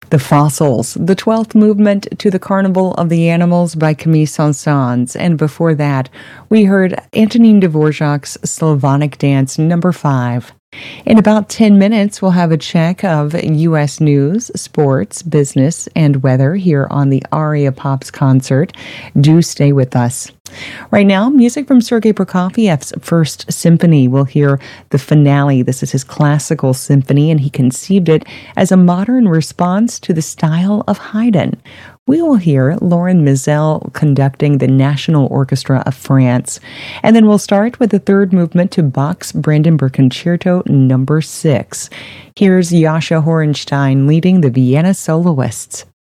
The Fossils, the 12th movement to the Carnival of the Animals by Camille Saint-Saëns. And before that, we heard Antonin Dvorak's Slavonic Dance number 5. In about 10 minutes, we'll have a check of U.S. news, sports, business, and weather here on the Aria Pops concert. Do stay with us. Right now, music from Sergei Prokofiev's First Symphony. We'll hear the finale. This is his classical symphony, and he conceived it as a modern response to the style of Haydn. We will hear Lauren Mizell conducting the National Orchestra of France. And then we'll start with the third movement to Bach's Brandenburg Concerto number 6. Here's Jascha Horenstein leading the Vienna Soloists.